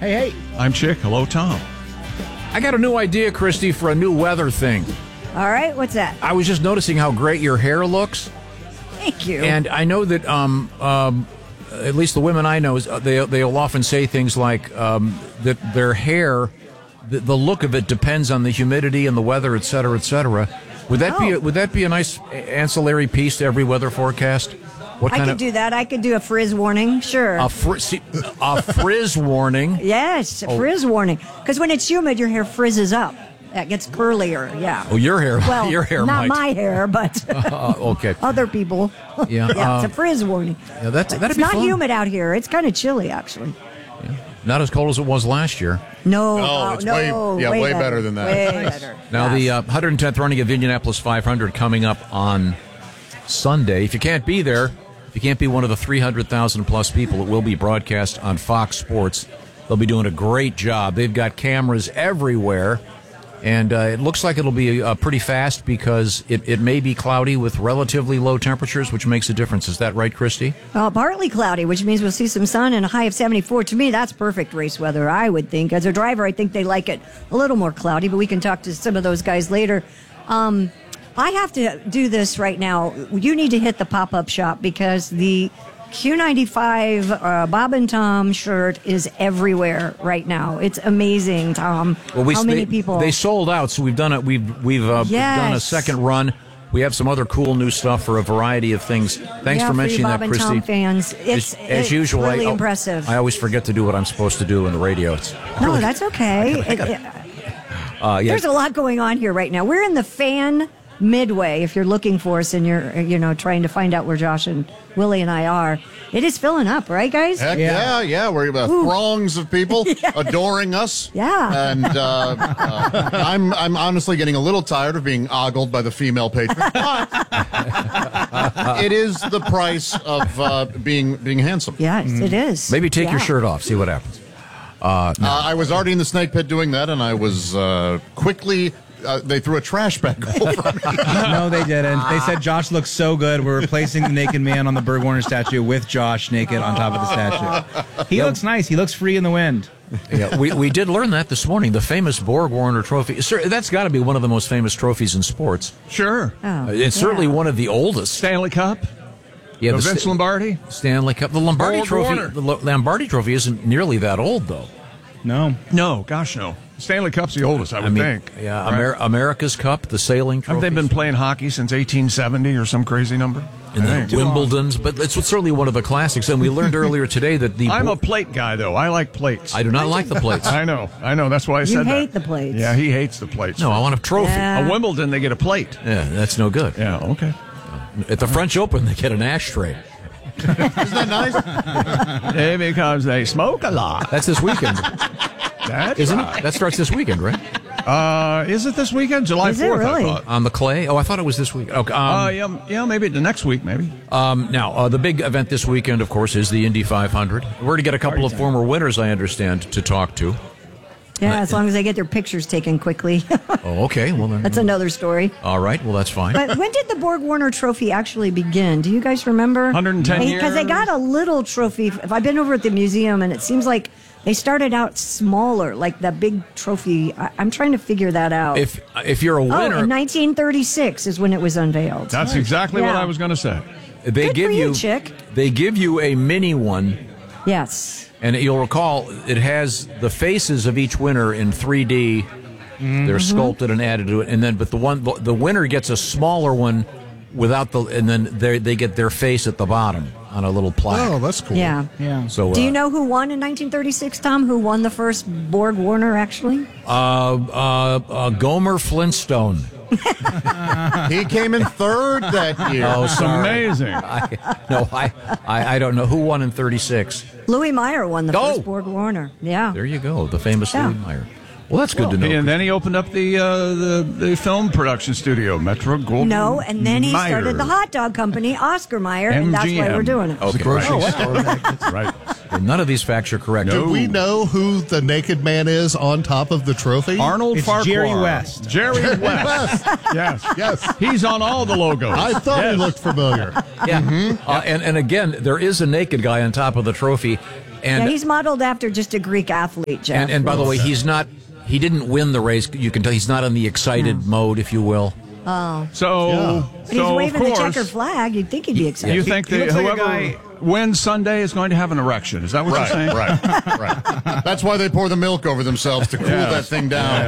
Hey. I'm Chick. Hello, Tom. I got a new idea, Christy, for a new weather thing. All right, what's that? I was just noticing how great your hair looks. Thank you. And I know that at least the women I know, they'll often say things like that their hair, the look of it depends on the humidity and the weather, et cetera, et cetera. Would that be a nice ancillary piece to every weather forecast? I could do that. I could do a frizz warning, sure. A frizz warning? Yes, a frizz warning. Because when it's humid, your hair frizzes up. It gets curlier, yeah. Oh, your hair. Well, your hair not might. my hair, but okay. Other people. Yeah, yeah, it's a frizz warning. Yeah, that'd it's be not fun. humid out here. It's kind of chilly, actually. Yeah. Not as cold as it was last year. No, it's no, way better than that. Way better. Now, Yes. the 110th running of Indianapolis 500 coming up on Sunday. If you can't be there, if you can't be one of the 300,000 plus people, it will be broadcast on Fox Sports. They'll be doing a great job. They've got cameras everywhere, and it looks like it'll be pretty fast because it may be cloudy with relatively low temperatures, which makes a difference. Is that right, Christy? Partly cloudy, which means we'll see some sun and a high of 74. To me, that's perfect race weather, I would think. As a driver, I think they like it a little more cloudy, but we can talk to some of those guys later. I have to do this right now. You need to hit the pop-up shop because the Q95 Bob and Tom shirt is everywhere right now. It's amazing, Tom. Well, How many people? They sold out, so we've done it. We've done a second run. We have some other cool new stuff for a variety of things. Thanks for mentioning Bob that, and Christy. Tom fans. As usual, really impressive. I always forget to do what I'm supposed to do in the radio. No, that's okay. There's a lot going on here right now. We're in the fan midway. If you're looking for us and you're trying to find out where Josh and Willie and I are, it is filling up, right, guys? Heck yeah. We're throngs of people adoring us. Yeah. And I'm honestly getting a little tired of being ogled by the female patron. But it is the price of being handsome. Yes, it is. Maybe take your shirt off. See what happens. I was already in the snake pit doing that, and I was quickly... they threw a trash bag over me. No, they didn't. They said Josh looks so good. We're replacing the naked man on the Berg Warner statue with Josh naked on top of the statue. He looks nice. He looks free in the wind. Yeah, we did learn that this morning. The famous Borg Warner Trophy. Sir, that's got to be one of the most famous trophies in sports. Sure. It's certainly one of the oldest. Stanley Cup. Yeah, the Vince Lombardi. Stanley Cup. The Lombardi Borg Trophy. Warner. The Lombardi Trophy isn't nearly that old, though. No, gosh, no. Stanley Cup's the oldest, I would think. Yeah, right? America's Cup, the sailing trophy. Have they been playing hockey since 1870 or some crazy number? And the Wimbledon's, but it's certainly one of the classics. And we learned earlier today that I'm a plate guy, though. I like plates. I do not like the plates. I know. That's why I said that. You hate the plates. Yeah, he hates the plates. No, I want a trophy. Yeah. A Wimbledon, they get a plate. Yeah, that's no good. Yeah, okay. At the French Open, they get an ashtray. Isn't that nice? Because they smoke a lot. That's this weekend. Isn't it? That starts this weekend, right? Is it this weekend? July 4th, really? I thought. On the clay? Oh, I thought it was this week. Okay. Yeah, maybe the next week, maybe. Now, the big event this weekend, of course, is the Indy 500. We're going to get a couple of former winners, I understand, to talk to. Yeah, as long as they get their pictures taken quickly. Oh, okay. Well, then That's another story. All right. Well, that's fine. But when did the Borg Warner Trophy actually begin? Do you guys remember? 110 years. Because they got a little trophy. I've been over at the museum, and it seems like they started out smaller, like the big trophy. I'm trying to figure that out. If you're a winner, in 1936 is when it was unveiled. That's exactly what I was going to say. they Good give for you Chick. They give you a mini one. Yes. And you'll recall it has the faces of each winner in 3D. They're sculpted and added to it, but the winner gets a smaller one without and then they get their face at the bottom on a little plaque. Oh, that's cool. Yeah. So, do you know who won in 1936, Tom? Who won the first Borg Warner, actually? Gomer Flintstone. He came in third that year. Oh, It's sorry. amazing. I don't know who won in 36. Louis Meyer won the Oh! first Borg Warner. Yeah. There you go, the famous Yeah. Louis Meyer. Well, that's good to know. And then he opened up the film production studio, Metro Goldwyn. No, and then he Mayer. started the hot dog company, Oscar Mayer, and that's why we're doing it. Okay. Grocery store. Right. None of these facts are correct. No. Do we know who the naked man is on top of the trophy? Arnold It's Farquhar. Jerry West. Jerry West. Yes. Yes. He's on all the logos. I thought he looked familiar. Yeah. And again, there is a naked guy on top of the trophy. Yeah, he's modeled after just a Greek athlete, Jeff. And by the way, he didn't win the race. You can tell he's not in the excited mode, if you will. So, But he's waving the checkered flag. You'd think he'd be excited. You think He that looks like a whoever guy- wins Sunday is going to have an erection? Is that what you're saying? Right. That's why they pour the milk over themselves to cool that thing down.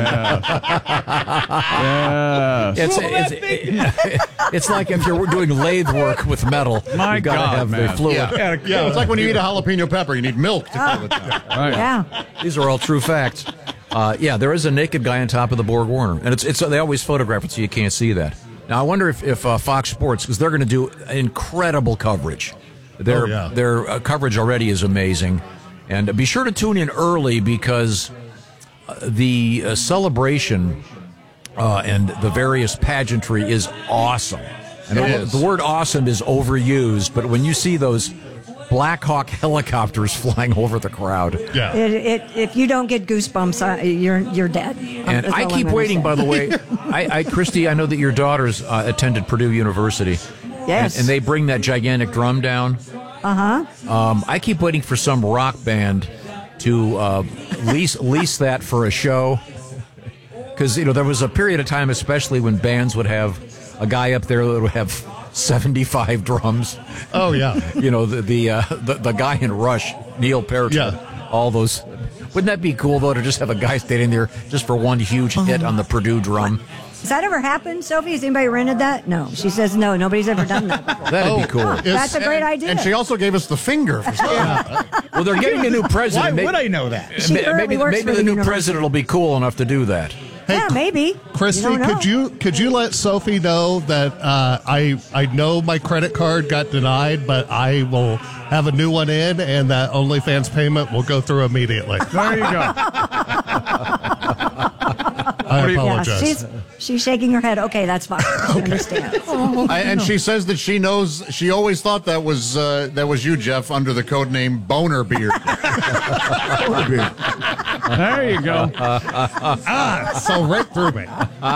Yeah. It's like if you're doing lathe work with metal. My you got to God, have the man. fluid. Yeah, it's like when you eat a jalapeno pepper, you need milk to cool it down. Right. Yeah. These are all true facts. There is a naked guy on top of the Borg Warner, and it's they always photograph it so you can't see that. Now I wonder if Fox Sports, because they're going to do incredible coverage. Their coverage already is amazing, and be sure to tune in early because the celebration and the various pageantry is awesome. And the word "awesome" is overused, but when you see those Black Hawk helicopters flying over the crowd. Yeah. If you don't get goosebumps, you're dead. And I keep waiting, by the way. Christy, I know that your daughters attended Purdue University. Yes. And they bring that gigantic drum down. I keep waiting for some rock band to lease that for a show. Because, there was a period of time, especially when bands would have a guy up there that would have 75 drums. Oh, yeah. The guy in Rush, Neil Peart, all those. Wouldn't that be cool, though, to just have a guy standing there just for one huge hit on the Purdue drum? Has that ever happened, Sophie? Has anybody rented that? No. She says no. Nobody's ever done that before. That'd be cool. That's a great idea. And she also gave us the finger for Well, they're getting a new president. Why would I know that? She currently works Maybe for the new university. president will be cool enough to do that. Yeah, maybe. Christy, You don't know. could you let Sophie know that I know my credit card got denied, but I will have a new one in, and that OnlyFans payment will go through immediately. There you go. I apologize. Yeah, she's shaking her head. Okay, that's fine. I understand. And she says that she knows. She always thought that was you, Jeff, under the code name Boner Beard. There you go. So right through me.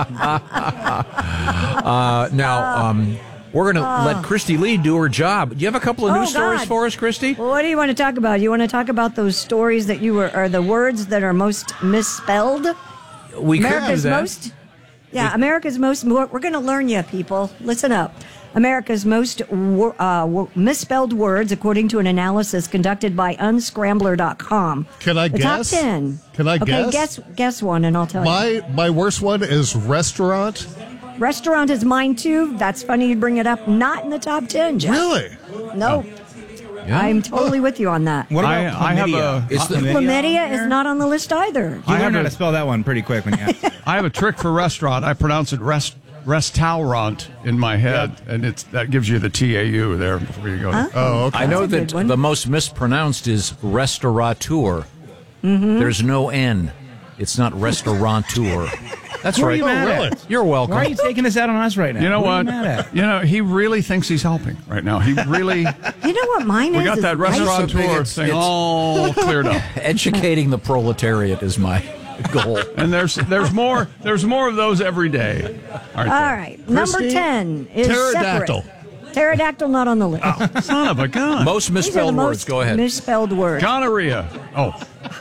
We're going to let Christy Lee do her job. Do you have a couple of news stories God. for us, Christy? Well, what do you want to talk about? You want to talk about those stories that are the words that are most misspelled? We America's could do that. most. Yeah, America's most. We're going to learn you, people. Listen up. America's most misspelled words, according to an analysis conducted by Unscrambler.com. Can I the guess? Top 10. Can I guess? Okay, guess one, and I'll tell you. My worst one is restaurant. Restaurant is mine too. That's funny you bring it up. Not in the top 10, Jeff. Really? No. I'm totally with you on that. What about I have chlamydia? a- It's the- Chlamydia is not on the list either. You I learned have how a- to spell that one pretty quick when you asked. I have a trick for restaurant. I pronounce it restaurant in my head, and that gives you the TAU there before you go. Oh, okay. I know That's a that good one. the most mispronounced is restaurateur. Mm-hmm. There's no N. It's not restaurateur. That's Who are right. you mad really? at? You're welcome. Why are you taking this out on us right now? You know Who are what? you mad at? He really thinks he's helping right now. He really. You know what mine is? We got Is that rice- restaurateur It's- thing all cleared up. Educating the proletariat is my goal. And there's more of those every day. All right. Number Christy, 10 is pterodactyl. separate. Pterodactyl not on the list. Son of a gun. Most These are the misspelled words. most Go ahead. misspelled words. Gonorrhea. Oh,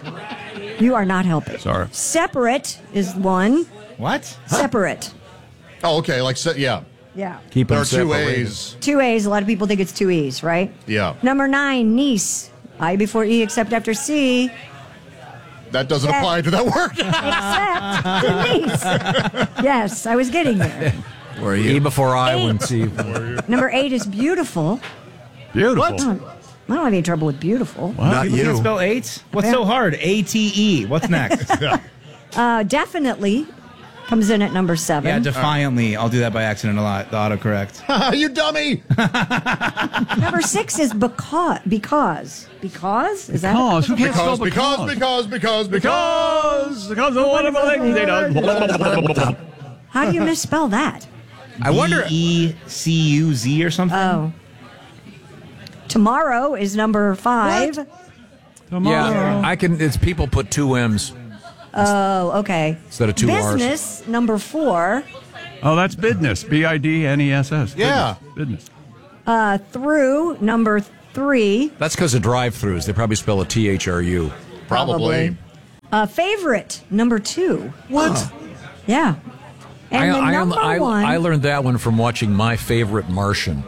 You are not helping. sorry. Separate is one. What? Separate. Oh, okay. Yeah. Yeah. Keep There them are two separated. A's. Two A's. A lot of people think it's two E's, right? Yeah. Number 9, niece. I before E except after C. That doesn't apply to that word. Except niece. Yes, I was getting there. Where E before I wouldn't see. Number 8 is beautiful. Beautiful. I don't have any trouble with beautiful. Not People you. can't spell eight? What's Yeah. so hard? ATE. What's next? Definitely comes in at number 7. Yeah, defiantly. I'll do that by accident a lot. The autocorrect. You dummy. Number 6 is because. Because? Is that Because who can't spell Because the wonderful thing they done. How do you misspell that? I wonder. ECUZ or something? Oh. Tomorrow is number 5. Yeah, I can. It's people put two M's Oh, okay. instead of two R's. Business, number 4. Oh, that's business. BIDNESS. Yeah. Business. Through, number 3. That's because of drive-thrus. They probably spell it THRU. Probably. Favorite, number 2. What? Yeah. And the number 1. I learned that one from watching My Favorite Martian.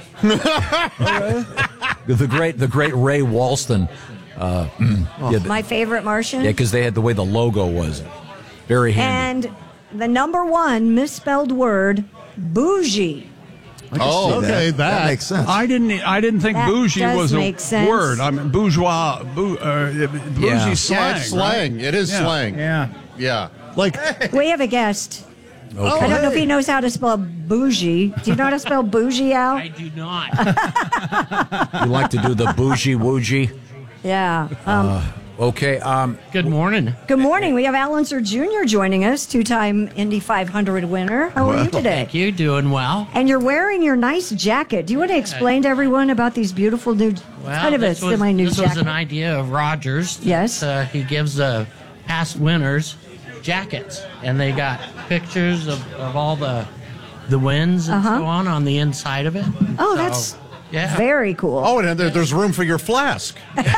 The great Ray Walston. My Favorite Martian. Yeah, because they had the way the logo was. Very handy. And the number 1 misspelled word, bougie. Okay, that makes sense. I didn't think That bougie does was a make sense. word. I mean, bourgeois, bougie Yeah. slang. Yeah, it's slang. right? It is Yeah. slang. Yeah. Yeah. like We have a guest. Okay. I don't know if he knows how to spell bougie. Do you know how to spell bougie, Al? I do not. You like to do the bougie woogee? Yeah. Okay. Good morning. Good morning. We have Al Unser Jr. joining us, 2-time Indy 500 winner. How are you today? Thank you. Doing well. And you're wearing your nice jacket. Do you want to explain to everyone about these beautiful new, Well, kind of a semi-new this jacket? was an idea of Rogers. Yes. He gives past winners jackets, and they got pictures of all the wins and so on the inside of it. Oh, So, that's yeah. very cool. Oh, and there's room for your flask.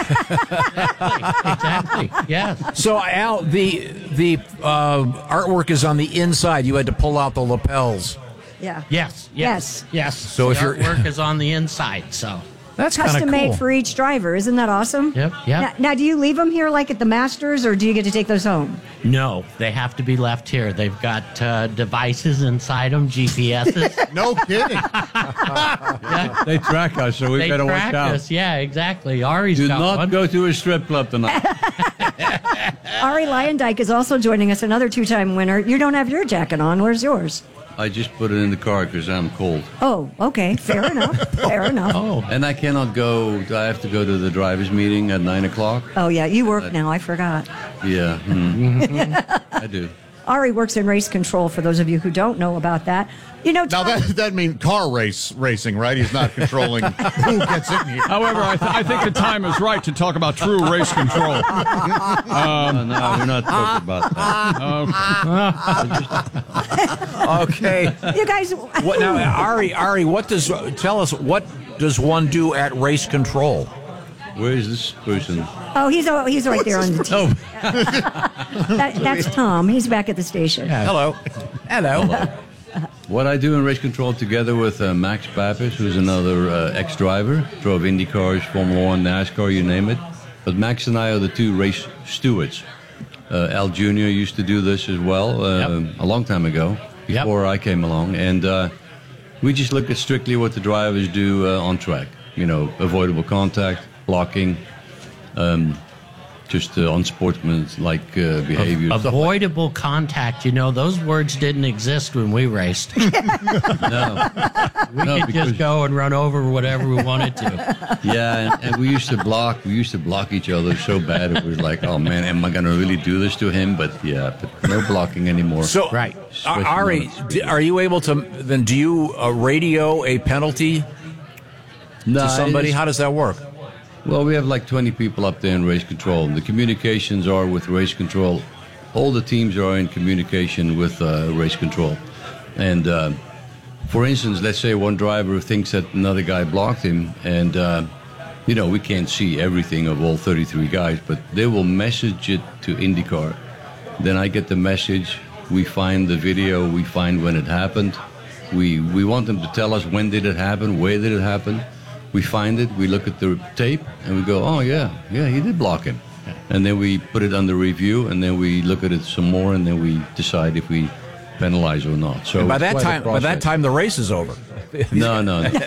Exactly. Yes. so Al, the artwork is on the inside. You had to pull out the lapels. Yeah. Yes. Yes. Yes. So the if you're- artwork is on the inside, so. That's kind of Custom cool. made for each driver. Isn't that awesome? Yep, yep. Now, do you leave them here like at the Masters, or do you get to take those home? No, they have to be left here. They've got devices inside them, GPSs. No kidding. Yeah. They track us, so we They better watch track out. us. Yeah, exactly. Ari's Do got not one. go to a strip club tonight. Ari Lyondike is also joining us, another 2-time winner. You don't have your jacket on. Where's yours? I just put it in the car because I'm cold. Oh, okay. Fair enough. Fair enough. Oh, And I cannot go, I have to go to the drivers' meeting at 9 o'clock. Oh, yeah. You work now. I forgot. Yeah, I do. Ari works in race control, for those of you who don't know about that. You know, Now Tom, that means car racing, right? He's not controlling who gets in here. However, I think the time is right to talk about true race control. No, we're not talking about that. Okay. you guys. What now, Ari? Tell us what does one do at race control? Where is this person? Oh, he's right there on the team. That's Tom. He's back at the station. Hello. Hello. What I do in race control together with Max Pappas, who's another ex-driver, drove Indy cars, Formula One, NASCAR, you name it. But Max and I are the 2 race stewards. Al Jr. used to do this as well a long time ago, before I came along. And we just look at strictly what the drivers do on track. You know, avoidable contact, blocking, just unsportsmanlike behavior. avoidable contact. You know, those words didn't exist when we raced. No. We No, could because- just go and run over whatever we wanted to. Yeah, and we used to block. We used to block each other so bad. It was like, oh man, am I going to really do this to him? But yeah, but no blocking anymore. So, Right. Ari, are you able to? Then, do you radio a penalty No, to somebody? it's- How does that work? Well, we have like 20 people up there in race control. The communications are with race control. All the teams are in communication with race control. And for instance, let's say one driver thinks that another guy blocked him, and you know, we can't see everything of all 33 guys, but they will message it to IndyCar. Then I get the message. We find the video. We find when it happened. We want them to tell us when did it happen, where did it happen. We find it, we look at the tape, and we go, oh, yeah, he did block him. And then we put it under review, and then we look at it some more, and then we decide if we penalize or not. So And by it's that quite a time, process. the race is over. No.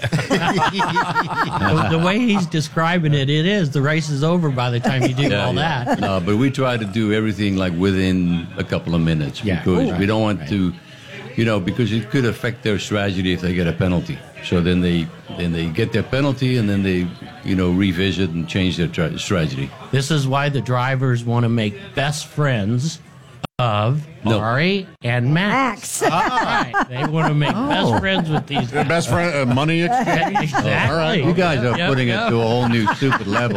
The way he's describing it, it is. The race is over by the time you do Yeah, all yeah. that. No, but we try to do everything like within a couple of minutes Yeah. because Ooh. we don't want Right. to, you know, because it could affect their strategy if they get a penalty. So then they get their penalty and then they, you know, revisit and change their strategy. This is why the drivers want to make best friends of Ari and Max. Right. They want to make best friends with these guys. Best friend, money exchange. Exactly. All right. You guys are putting it to a whole new stupid level.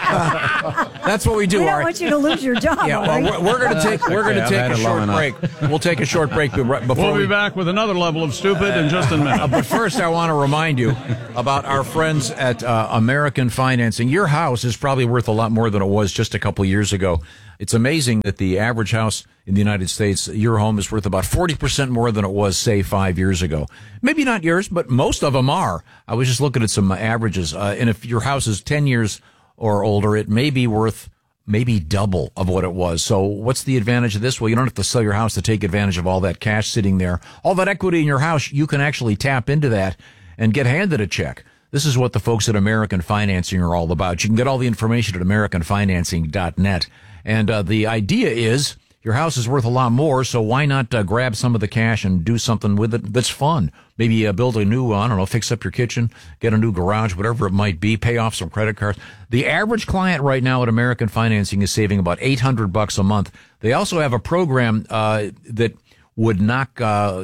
That's what we do. We don't Art. want you to lose your job. Yeah, Ari. well, we're going to take a short break. We'll take a short break before We'll be back with another level of stupid in just a minute. But first, I want to remind you about our friends at American Financing. Your house is probably worth a lot more than it was just a couple years ago. It's amazing that the average house in the United States, your home is worth about 40% more than it was, say, 5 years ago. Maybe not yours, but most of them are. I was just looking at some averages. And if your house is 10 years or older, it may be worth maybe double of what it was. So what's the advantage of this? Well, you don't have to sell your house to take advantage of all that cash sitting there. All that equity in your house, you can actually tap into that and get handed a check. This is what the folks at American Financing are all about. You can get all the information at AmericanFinancing.net. And the idea is your house is worth a lot more, so why not grab some of the cash and do something with it that's fun? Maybe build a new, fix up your kitchen, get a new garage, whatever it might be, pay off some credit cards. The average client right now at American Financing is saving about $800 a month. They also have a program that would knock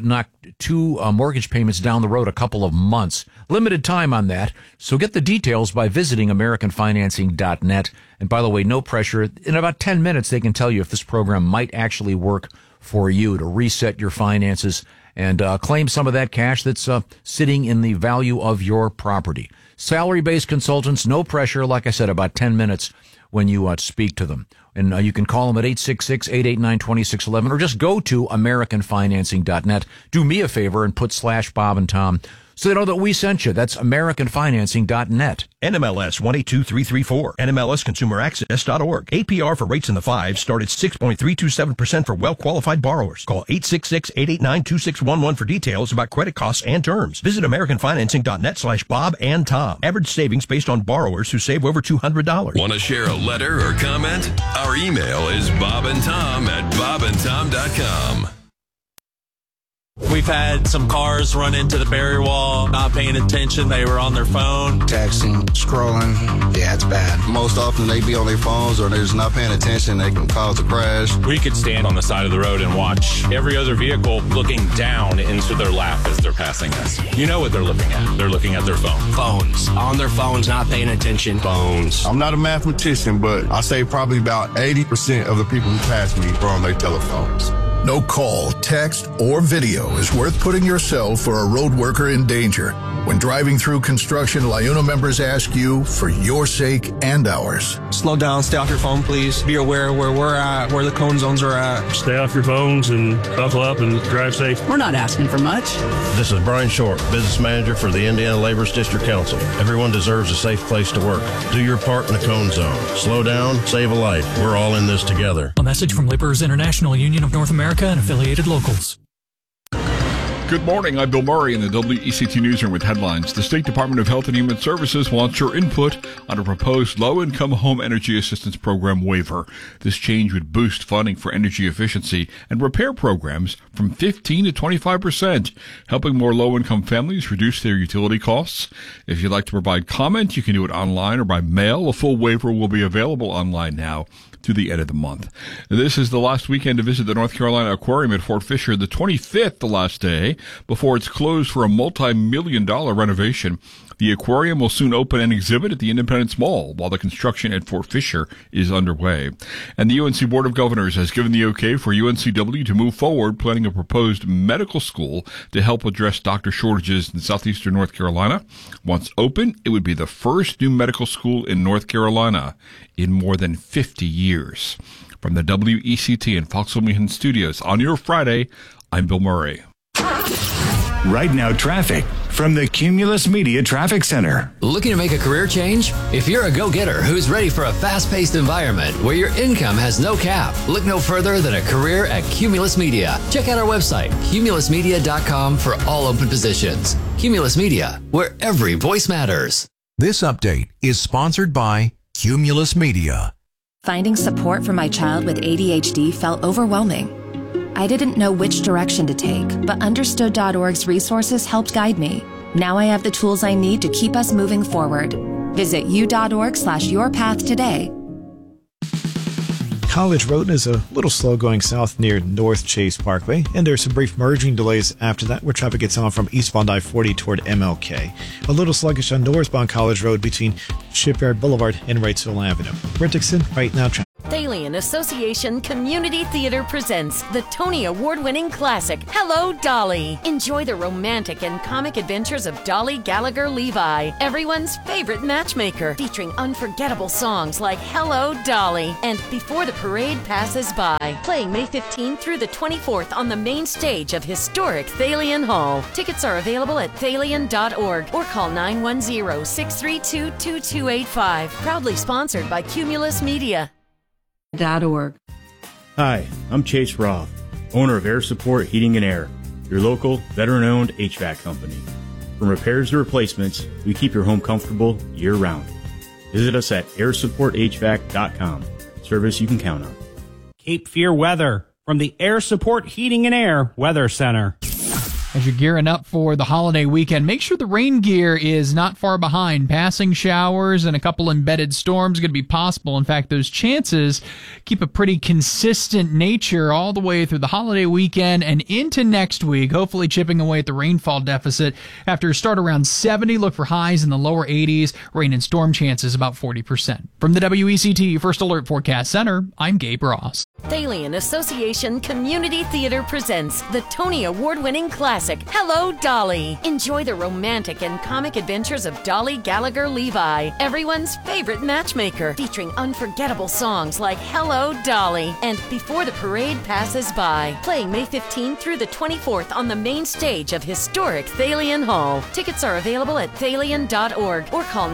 two mortgage payments down the road a couple of months. Limited time on that. So get the details by visiting AmericanFinancing.net. And by the way, no pressure. In about 10 minutes, they can tell you if this program might actually work for you to reset your finances and claim some of that cash that's sitting in the value of your property. Salary-based consultants, no pressure. Like I said, about 10 minutes when you speak to them. And you can call them at 866-889-2611 or just go to AmericanFinancing.net. Do me a favor and put /Bob and Tom so they know that we sent you. That's AmericanFinancing.net. NMLS 182334. NMLSConsumerAccess.org. APR for rates in the 5s start at 6.327% for well-qualified borrowers. Call 866-889-2611 for details about credit costs and terms. Visit AmericanFinancing.net/Bob and Tom. Average savings based on borrowers who save over $200. Want to share a letter or comment? Our email is bobandtom@bobandtom.com. We've had some cars run into the barrier wall, not paying attention. They were on their phone. Texting, scrolling. Yeah, it's bad. Most often they be on their phones or they're just not paying attention. They can cause a crash. We could stand on the side of the road and watch every other vehicle looking down into their lap as they're passing us. You know what they're looking at. They're looking at their phone. Phones. On their phones, not paying attention. Phones. I'm not a mathematician, but I say probably about 80% of the people who pass me are on their telephones. No call, text, or video is worth putting yourself or a road worker in danger. When driving through construction, LIUNA members ask you for your sake and ours. Slow down, stay off your phone, please. Be aware where we're at, where the cone zones are at. Stay off your phones and buckle up and drive safe. We're not asking for much. This is Brian Short, business manager for the Indiana Laborers District Council. Everyone deserves a safe place to work. Do your part in the cone zone. Slow down, save a life. We're all in this together. A message from Laborers International Union of North America and affiliated locals. Good morning. I'm Bill Murray in the WECT Newsroom with headlines. The State Department of Health and Human Services wants your input on a proposed low-income home energy assistance program waiver. This change would boost funding for energy efficiency and repair programs from 15 to 25%, helping more low-income families reduce their utility costs. If you'd like to provide comment, you can do it online or by mail. A full waiver will be available online now through the end of the month. This is the last weekend to visit the North Carolina Aquarium at Fort Fisher, the 25th, the last day, before it's closed for a multi-million-dollar renovation. The aquarium will soon open an exhibit at the Independence Mall while the construction at Fort Fisher is underway. And the UNC Board of Governors has given the okay for UNCW to move forward planning a proposed medical school to help address doctor shortages in southeastern North Carolina. Once open, it would be the first new medical school in North Carolina in more than 50 years. From the WECT and Foxville Meehan Studios on your Friday, I'm Bill Murray. Right Now Traffic from the Cumulus Media Traffic Center. Looking to make a career change? If you're a go-getter who's ready for a fast-paced environment where your income has no cap, look no further than a career at Cumulus Media. Check out our website, cumulusmedia.com, for all open positions. Cumulus Media, where every voice matters. This update is sponsored by Cumulus Media. Finding support for my child with ADHD felt overwhelming. I didn't know which direction to take, but Understood.org's resources helped guide me. Now I have the tools I need to keep us moving forward. Visit u.org/yourpath today. College Road is a little slow going south near North Chase Parkway, and there's some brief merging delays after that where traffic gets on from eastbound I-40 toward MLK. A little sluggish on northbound College Road between Shipyard Boulevard and Wrightsville Avenue. Brent Dixon, Right Now Traffic. Thalian Association Community Theater presents the Tony Award-winning classic, Hello, Dolly. Enjoy the romantic and comic adventures of Dolly Gallagher Levi, everyone's favorite matchmaker, featuring unforgettable songs like Hello, Dolly and Before the Parade Passes By. Playing May 15th through the 24th on the main stage of historic Thalian Hall. Tickets are available at thalian.org or call 910-632-2285. Proudly sponsored by Cumulus Media. .org. Hi, I'm Chase Roth, owner of Air Support Heating and Air, your local veteran-owned HVAC company. From repairs to replacements, we keep your home comfortable year-round. Visit us at airsupporthvac.com. Service you can count on. Cape Fear weather from the Air Support Heating and Air Weather Center. As you're gearing up for the holiday weekend, make sure the rain gear is not far behind. Passing showers and a couple embedded storms going to be possible. In fact, those chances keep a pretty consistent nature all the way through the holiday weekend and into next week, hopefully chipping away at the rainfall deficit. After a start around 70, look for highs in the lower 80s. Rain and storm chances about 40%. From the WECT First Alert Forecast Center, I'm Gabe Ross. Thalian Association Community Theater presents the Tony Award-winning classic, Hello, Dolly. Enjoy the romantic and comic adventures of Dolly Gallagher Levi, everyone's favorite matchmaker, featuring unforgettable songs like Hello, Dolly and Before the Parade Passes By. Playing May 15th through the 24th on the main stage of historic Thalian Hall. Tickets are available at thalian.org or call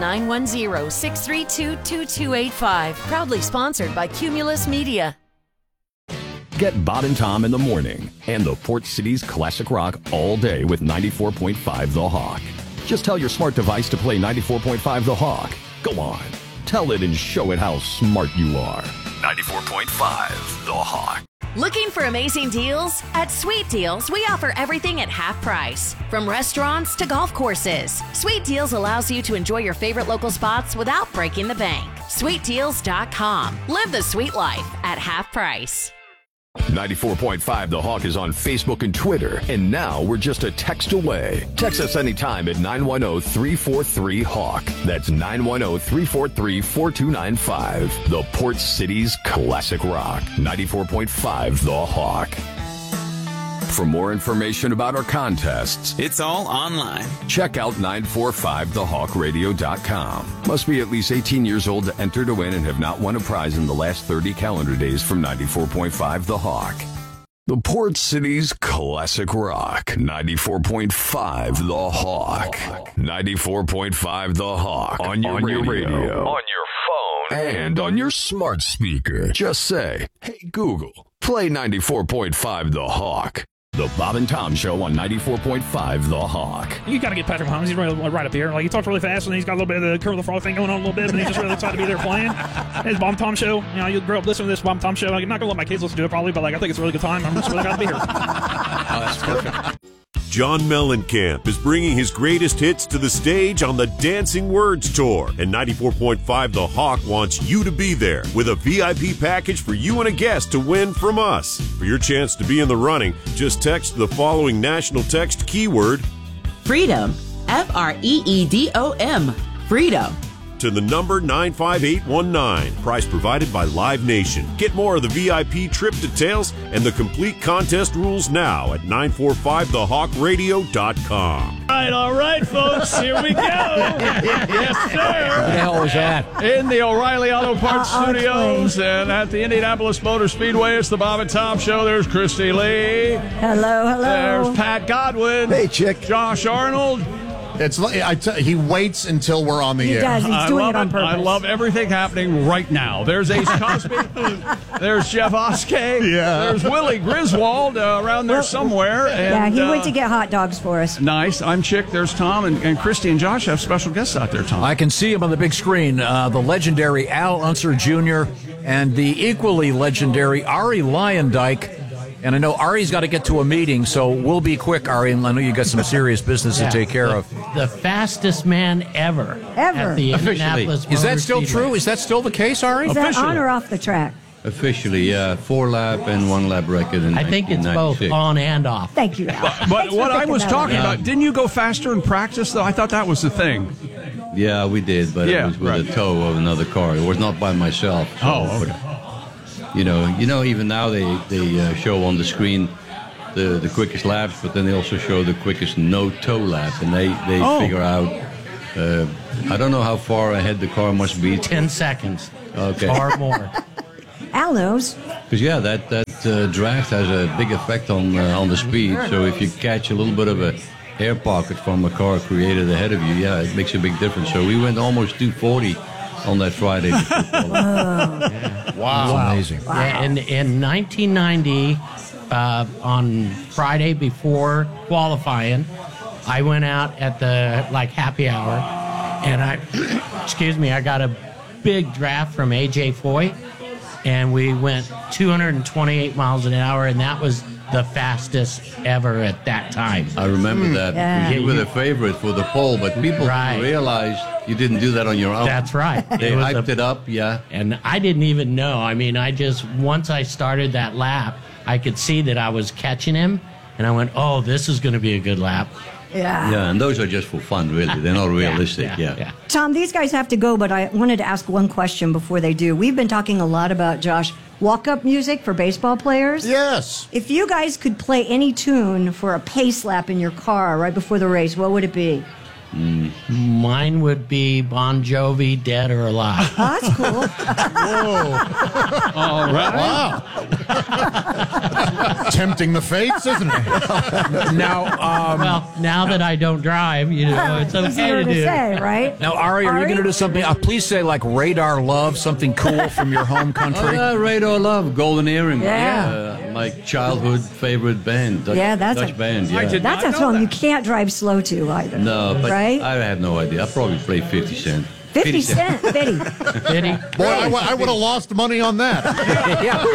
910-632-2285. Proudly sponsored by Cumulus Media. Get Bob and Tom in the morning and the Port City's classic rock all day with 94.5 The Hawk. Just tell your smart device to play 94.5 The Hawk. Go on. Tell it and show it how smart you are. 94.5 The Hawk. Looking for amazing deals? At Sweet Deals, we offer everything at half price. From restaurants to golf courses. Sweet Deals allows you to enjoy your favorite local spots without breaking the bank. SweetDeals.com. Live the sweet life at half price. 94.5 The Hawk is on Facebook and Twitter, and now we're just a text away. Text us anytime at 910-343-HAWK. That's 910-343-4295. The Port City's classic rock. 94.5 The Hawk. For more information about our contests, it's all online. Check out 945thehawkradio.com. Must be at least 18 years old to enter to win and have not won a prize in the last 30 calendar days from 94.5 The Hawk. The Port City's classic rock. 94.5 The Hawk. 94.5 The Hawk. On your radio. On your phone. And on your smart speaker. Just say, hey Google, play 94.5 The Hawk. The Bob and Tom Show on 94.5 The Hawk. You got to get Patrick Mahomes. He's right up here. Like, he talks really fast, and he's got a little bit of the Kermit the Frog thing going on a little bit, but he's just really excited to be there playing. It's Bob and Tom Show. You know, you grow up listening to this Bob and Tom Show. I'm not going to let my kids listen to it probably, but like, I think it's a really good time. I'm just really glad to be here. Oh, that's perfect. John Mellencamp is bringing his greatest hits to the stage on the Dancing Words Tour, and 94.5 The Hawk wants you to be there with a VIP package for you and a guest to win from us. For your chance to be in the running, just text the following national text keyword Freedom, F-R-E-E-D-O-M, Freedom, to the number 95819. Price provided by Live Nation. Get more of the VIP trip details and the complete contest rules now at 945thehawkradio.com. All right, folks, here we go. Yes, sir. What the hell was that? In the O'Reilly Auto Parts Studios and at the Indianapolis Motor Speedway, it's the Bob and Tom Show. There's Christy Lee. Hello. There's Pat Godwin. Hey, chick. Josh Arnold. He waits until we're on the air. He does. He's doing it on purpose. I love everything happening right now. There's Ace Cosby. There's Jeff Oskey. Yeah. There's Willie Griswold around there somewhere. And, he went to get hot dogs for us. Nice. I'm Chick. There's Tom. And Christy and Josh have special guests out there, Tom. I can see him on the big screen. The legendary Al Unser Jr. and the equally legendary Ari Lyondike. And I know Ari's got to get to a meeting, so we'll be quick, Ari. And I know you got some serious business to take care of. The fastest man ever. At the Indianapolis Is that Motor still Speedway. true? Is that still the case, Ari? Is that on or off the track? Officially, yeah. 4-lap and 1-lap record in I think it's both 1996. on and off. Thank you, Al. But what I was talking Yeah. about, didn't you go faster in practice, though? I thought that was the thing. Yeah, we did, but Yeah, it was with right. a tow of another car. It was not by myself. So, Oh, okay. but, you know, even now they show on the screen the quickest laps, but then they also show the quickest no-tow lap, and they figure out. I don't know how far ahead the car must be. 10 seconds. Okay. Or more. Al knows. Because that draft has a big effect on the speed. So if you catch a little bit of a air pocket from a car created ahead of you, yeah, it makes a big difference. So we went almost 240 on that Friday. Wow. Amazing. Yeah, in 1990, on Friday before qualifying, I went out at the happy hour, and I got a big draft from AJ Foyt, and we went 228 miles an hour, and that was the fastest ever at that time. I remember that. Yeah. You were the favorite for the pole, but people realized you didn't do that on your own. That's right. They hyped it up, yeah. And I didn't even know. I mean, once I started that lap, I could see that I was catching him, and I went, oh, this is going to be a good lap. Yeah. Yeah, and those are just for fun, really. They're not realistic, yeah. Tom, these guys have to go, but I wanted to ask one question before they do. We've been talking a lot about, Josh, walk-up music for baseball players. Yes. If you guys could play any tune for a pace lap in your car right before the race, what would it be? Mine would be Bon Jovi, Dead or Alive. Oh, that's cool. Whoa. All right. Wow. Tempting the fates, isn't it? Well, now that I don't drive, it's okay Easier to do. say, right? Now, Ari, are you going to do something? Please say like Radar Love, something cool from your home country. Radar Love, Golden Earring. Yeah. My childhood favorite band. That's Dutch a band, yeah. That's a song you can't drive slow to either. No, but right? I had no idea. I probably played 50 Cent. 50 Cent, Fitty. Boy, I would have lost money on that. Yeah.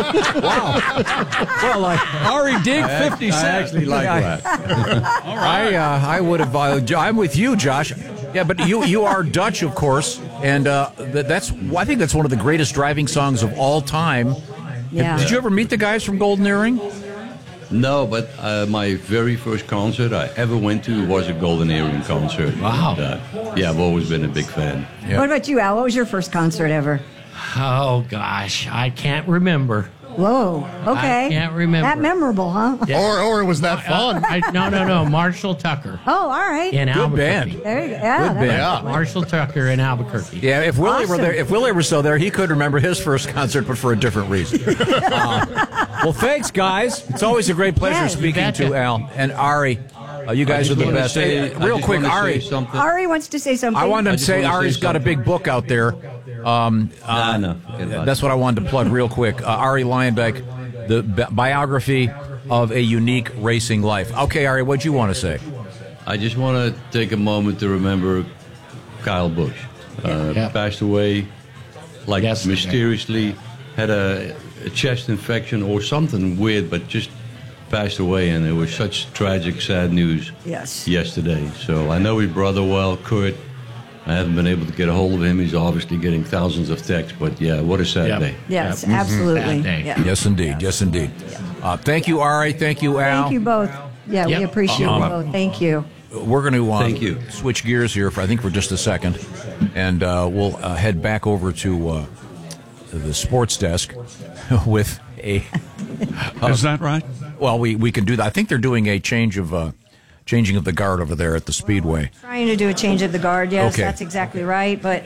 Wow. Well, Ari dig 50 Cent. I actually like that. All right. I would have. I'm with you, Josh. Yeah, but you are Dutch, of course, and I think that's one of the greatest driving songs of all time. Yeah. Did you ever meet the guys from Golden Earring? No, but my very first concert I ever went to was a Golden Earring concert. Wow. And, yeah, I've always been a big fan. Yeah. What about you, Al? What was your first concert ever? Oh, gosh. I can't remember. Whoa. Okay. I can't remember. That memorable, huh? Yeah. Or was that fun? No. Marshall Tucker. Oh, all right. In Good Albuquerque. band. There you go. Yeah. Good band. Yeah. Marshall Tucker in Albuquerque. Yeah, if Willie were Awesome. there, if Willie were still there, he could remember his first concert, but for a different reason. Well, thanks, guys. It's always a great pleasure Yeah, you speaking betcha. to Al and Ari. You guys are the best. Hey, real quick, Ari. Ari wants to say something. I wanted to say wanna say Ari's got a big book out there. No. Forget about That's what I wanted to plug real quick. Ari Lionbeck, the biography of a unique racing life. Okay, Ari, what'd you want to say? I just want to take a moment to remember Kyle Busch. Passed away mysteriously, had a chest infection or something weird, but just passed away, and it was such tragic, sad news yesterday. So I know his brother well, Kurt. I haven't been able to get a hold of him. He's obviously getting thousands of texts, but yeah, what a sad day. Yes, absolutely. Yeah. Yes, indeed. Yes, indeed. Thank you, Ari. Thank you, Al. Thank you both. Yeah, we appreciate you both. Thank you. We're going to Thank you. Switch gears here for just a second, and we'll head back over to the sports desk with a. Is that right? Well, we can do that. I think they're doing a changing of the guard over there at the Speedway. Trying to do a change of the guard. Yes, Okay. that's exactly right. But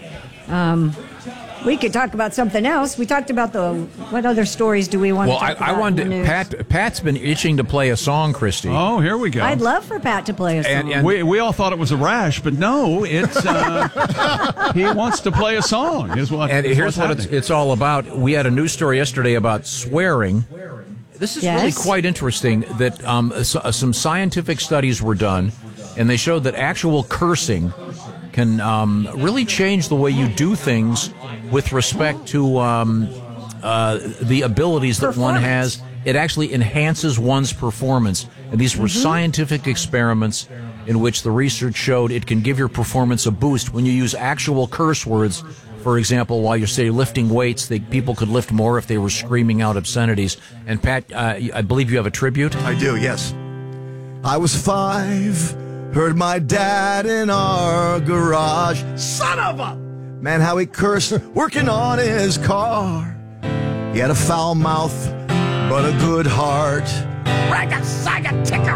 we could talk about something else. We talked about what other stories do we want Well, to talk I about wanted in the news? Pat's been itching to play a song, Christy. Oh, here we go. I'd love for Pat to play a song. And we all thought it was a rash, but no, it's he wants to play a song. And here's what it's all about. We had a news story yesterday about swearing. This is really quite interesting that some scientific studies were done, and they showed that actual cursing can really change the way you do things with respect to the abilities that one has. It actually enhances one's performance. And these were scientific experiments in which the research showed it can give your performance a boost when you use actual curse words for example, while you're, say, lifting weights, people could lift more if they were screaming out obscenities. And Pat, I believe you have a tribute? I do, yes. I was 5, heard my dad in our garage. Son of a... Man, how he cursed working on his car. He had a foul mouth, but a good heart. Ragga, saga, ticka,